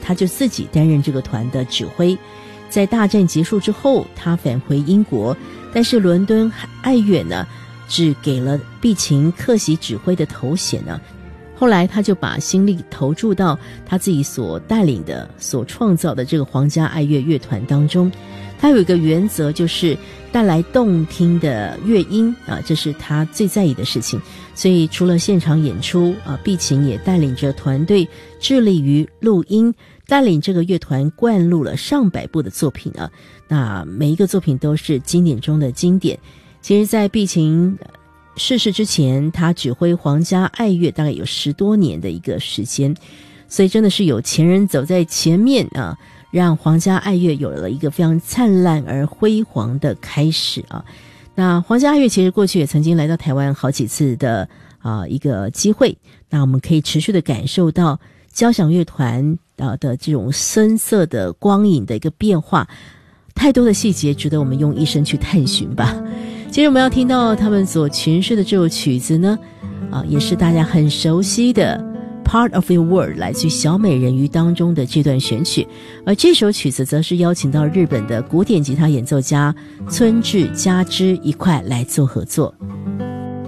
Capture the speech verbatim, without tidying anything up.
他就自己担任这个团的指挥。在大战结束之后，他返回英国，但是伦敦爱乐呢只给了毕琴客席指挥的头衔呢。后来他就把心力投注到他自己所带领的所创造的这个皇家爱乐乐团当中。他有一个原则，就是带来动听的乐音啊，这是他最在意的事情。所以除了现场演出啊，毕琴也带领着团队致力于录音，带领这个乐团灌录了上百部的作品啊。那每一个作品都是经典中的经典。其实在毕琴逝世之前，他指挥皇家爱乐大概有十多年的一个时间，所以真的是有前人走在前面啊，让皇家爱乐有了一个非常灿烂而辉煌的开始啊。那皇家爱乐其实过去也曾经来到台湾好几次的啊一个机会，那我们可以持续的感受到交响乐团啊的这种深色的光影的一个变化，太多的细节值得我们用一生去探寻吧。接着我们要听到他们所诠释的这首曲子呢，啊，也是大家很熟悉的 Part of Your World， 来自于小美人鱼当中的这段选曲。而这首曲子则是邀请到日本的古典吉他演奏家村治佳之一块来做合作。